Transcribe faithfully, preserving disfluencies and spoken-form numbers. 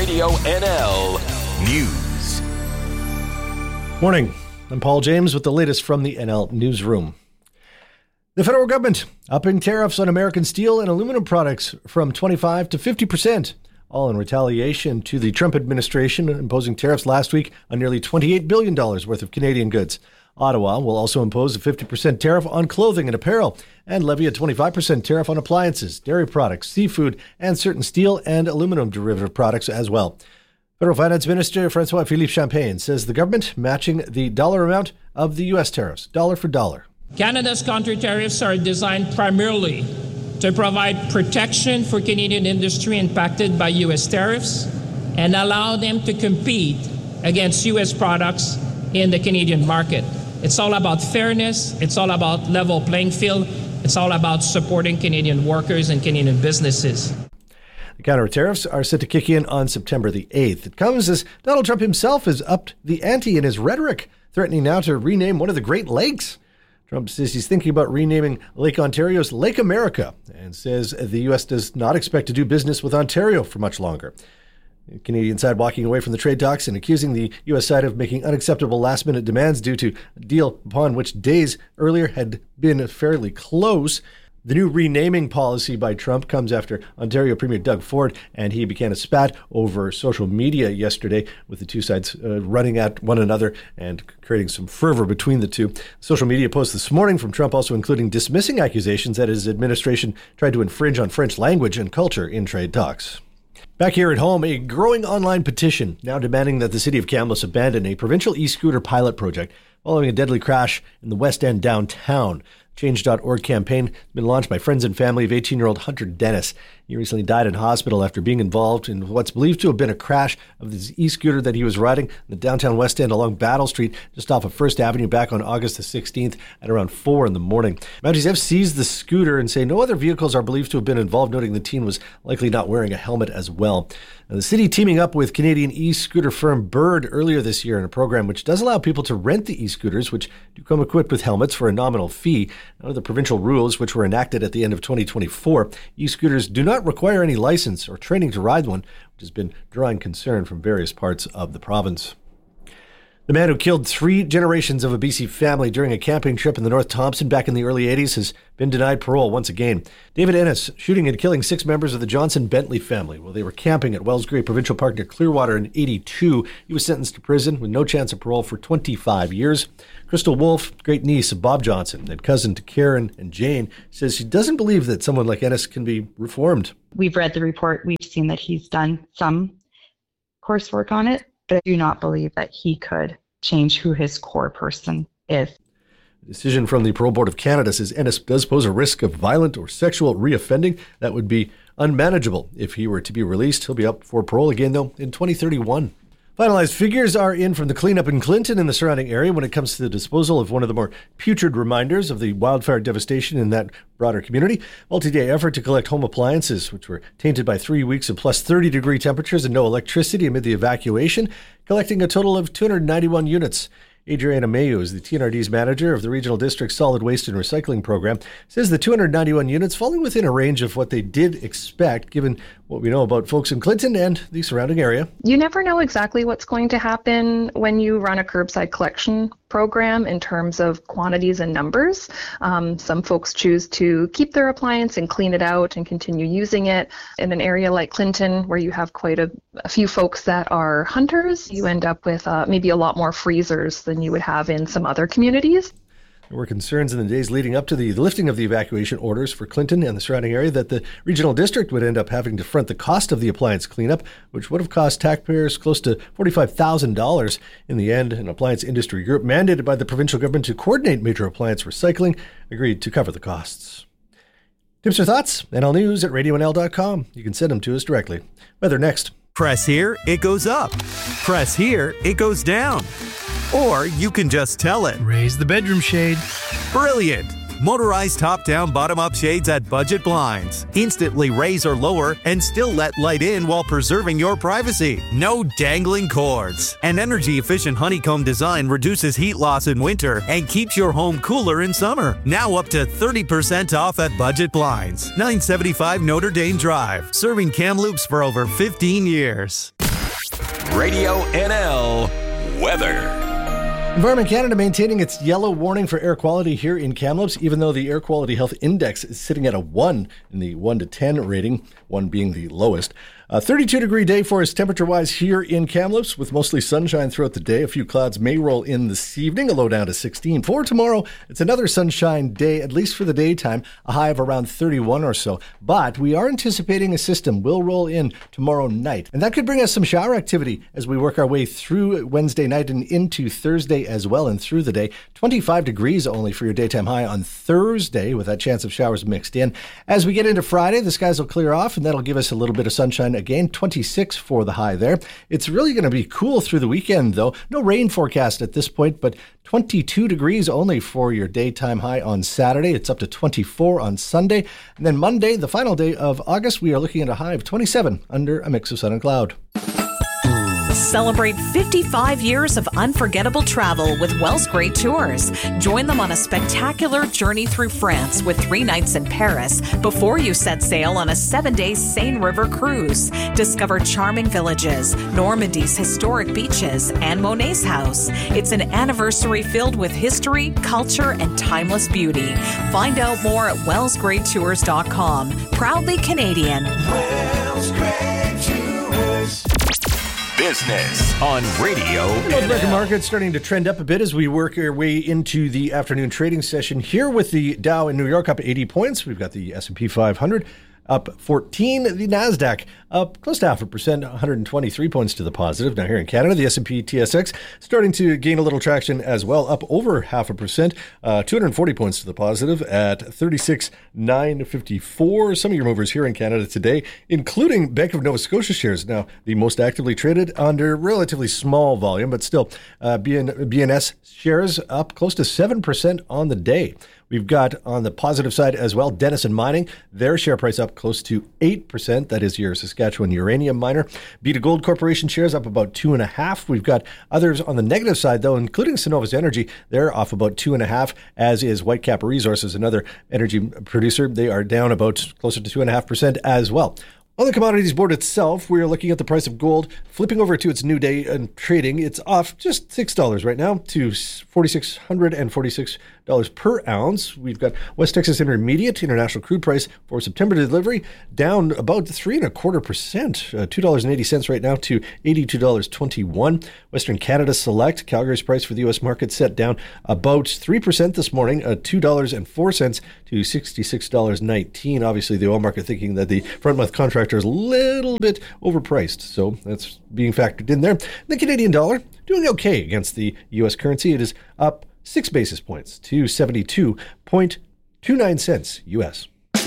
Radio N L News. Morning. I'm Paul James with the latest from the N L Newsroom. The federal government upping tariffs on American steel and aluminum products from twenty-five to fifty percent, all in retaliation to the Trump administration imposing tariffs last week on nearly twenty-eight billion dollars worth of Canadian goods. Ottawa will also impose a fifty percent tariff on clothing and apparel and levy a twenty-five percent tariff on appliances, dairy products, seafood, and certain steel and aluminum derivative products as well. Federal Finance Minister François-Philippe Champagne says the government matching the dollar amount of the U S tariffs, dollar for dollar. Canada's counter tariffs are designed primarily to provide protection for Canadian industry impacted by U S tariffs and allow them to compete against U S products in the Canadian market. It's all about fairness. It's all about level playing field. It's all about supporting Canadian workers and Canadian businesses. The counter tariffs are set to kick in on September the eighth. It comes as Donald Trump himself has upped the ante in his rhetoric, threatening now to rename one of the Great Lakes. Trump says he's thinking about renaming Lake Ontario's Lake America and says the U S does not expect to do business with Ontario for much longer. The Canadian side walking away from the trade talks and accusing the U S side of making unacceptable last-minute demands due to a deal upon which days earlier had been fairly close. The new renaming policy by Trump comes after Ontario Premier Doug Ford and he began a spat over social media yesterday, with the two sides uh, running at one another and creating some fervor between the two. Social media posts this morning from Trump also including dismissing accusations that his administration tried to infringe on French language and culture in trade talks. Back here at home, a growing online petition now demanding that the city of Kamloops abandon a provincial e-scooter pilot project following a deadly crash in the West End downtown. Change dot org campaign has been launched by friends and family of eighteen-year-old Hunter Dennis. He recently died in hospital after being involved in what's believed to have been a crash of this e-scooter that he was riding in the downtown West End along Battle Street, just off of First Avenue, back on August the sixteenth at around four in the morning. Mounties have seized the scooter and say no other vehicles are believed to have been involved, noting the teen was likely not wearing a helmet as well. Now, the city teaming up with Canadian e-scooter firm Bird earlier this year in a program which does allow people to rent the e-scooters, which do come equipped with helmets for a nominal fee. Under the provincial rules, which were enacted at the end of twenty twenty-four, e-scooters do not require any license or training to ride one, which has been drawing concern from various parts of the province. The man who killed three generations of a B C family during a camping trip in the North Thompson back in the early eighties has been denied parole once again. David Ennis, shooting and killing six members of the Johnson Bentley family while they were camping at Wells Gray Provincial Park near Clearwater in eighty-two. He was sentenced to prison with no chance of parole for twenty-five years. Crystal Wolf, great niece of Bob Johnson and cousin to Karen and Jane, says she doesn't believe that someone like Ennis can be reformed. We've read the report. We've seen that he's done some coursework on it, but I do not believe that he could change who his core person is. A decision from the Parole Board of Canada says Ennis does pose a risk of violent or sexual reoffending that would be unmanageable if he were to be released. He'll be up for parole again, though, in twenty thirty-one. Finalized figures are in from the cleanup in Clinton and the surrounding area when it comes to the disposal of one of the more putrid reminders of the wildfire devastation in that broader community. Multi-day effort to collect home appliances, which were tainted by three weeks of plus thirty degree temperatures and no electricity amid the evacuation, collecting a total of two hundred ninety-one units. Adriana Mayo is the T N R D's manager of the Regional District Solid Waste and Recycling Program, says the two hundred ninety-one units falling within a range of what they did expect, given what we know about folks in Clinton and the surrounding area. You never know exactly what's going to happen when you run a curbside collection program in terms of quantities and numbers. Um, some folks choose to keep their appliance and clean it out and continue using it. In an area like Clinton, where you have quite a, a few folks that are hunters, you end up with uh, maybe a lot more freezers than you would have in some other communities. There were concerns in the days leading up to the lifting of the evacuation orders for Clinton and the surrounding area that the regional district would end up having to front the cost of the appliance cleanup, which would have cost taxpayers close to forty-five thousand dollars. In the end, an appliance industry group mandated by the provincial government to coordinate major appliance recycling agreed to cover the costs. Tips or thoughts? N L News at radio n l dot com. You can send them to us directly. Weather next. Press here, it goes up. Press here, it goes down. Or you can just tell it. Raise the bedroom shade. Brilliant. Motorized top-down, bottom-up shades at Budget Blinds. Instantly raise or lower and still let light in while preserving your privacy. No dangling cords. An energy-efficient honeycomb design reduces heat loss in winter and keeps your home cooler in summer. Now up to thirty percent off at Budget Blinds. nine seventy-five Notre Dame Drive. Serving Kamloops for over fifteen years. Radio N L weather. Environment Canada maintaining its yellow warning for air quality here in Kamloops, even though the Air Quality Health Index is sitting at a one in the one to ten rating, one being the lowest. A thirty-two degree day for us temperature-wise here in Kamloops, with mostly sunshine throughout the day. A few clouds may roll in this evening, a low down to sixteen. For tomorrow, it's another sunshine day, at least for the daytime, a high of around thirty-one or so. But we are anticipating a system will roll in tomorrow night, and that could bring us some shower activity as we work our way through Wednesday night and into Thursday as well and through the day. twenty-five degrees only for your daytime high on Thursday, with that chance of showers mixed in. As we get into Friday, the skies will clear off, and that'll give us a little bit of sunshine again. twenty-six for the high there. It's really going to be cool through the weekend, though. No rain forecast at this point, but twenty-two degrees only for your daytime high on Saturday. It's up to twenty-four on Sunday. And then Monday, the final day of August, we are looking at a high of twenty-seven under a mix of sun and cloud. Celebrate fifty-five years of unforgettable travel with Wells Great Tours. Join them on a spectacular journey through France with three nights in Paris before you set sail on a seven-day Seine River cruise. Discover charming villages, Normandy's historic beaches, and Monet's house. It's an anniversary filled with history, culture, and timeless beauty. Find out more at wells great tours dot com. Proudly Canadian. Wells Great Tours. Business on Radio North American market starting to trend up a bit as we work our way into the afternoon trading session here, with the Dow in New York up eighty points. We've got the S and P five hundred up fourteen. The NASDAQ up close to half a percent, one hundred twenty-three points to the positive. Now here in Canada, the S and P T S X starting to gain a little traction as well, up over half a percent, uh, two hundred forty points to the positive at thirty-six nine fifty-four. Some of your movers here in Canada today, including Bank of Nova Scotia shares, now the most actively traded under relatively small volume, but still uh, B N S shares up close to seven percent on the day. We've got on the positive side as well, Denison Mining, their share price up close to eight percent. That is your Saskatchewan uranium miner. Beta Gold Corporation shares up about two and a half. We've got others on the negative side, though, including Cenovus Energy. They're off about two and a half, as is Whitecap Resources, another energy producer. They are down about closer to two and a half percent as well. On the commodities board itself, we are looking at the price of gold flipping over to its new day and trading. It's off just six dollars right now to four thousand six hundred forty-six dollars per ounce. We've got West Texas Intermediate international crude price for September delivery down about three and a quarter percent, uh, two dollars and eighty cents right now to eighty-two dollars and twenty-one cents. Western Canada Select Calgary's price for the U S market set down about three percent this morning, uh, two dollars and four cents to sixty-six dollars and nineteen cents. Obviously, the oil market thinking that the front month contract is a little bit overpriced, so that's being factored in there. The Canadian dollar doing okay against the U S currency. It is up six basis points to seventy-two point two nine cents U S.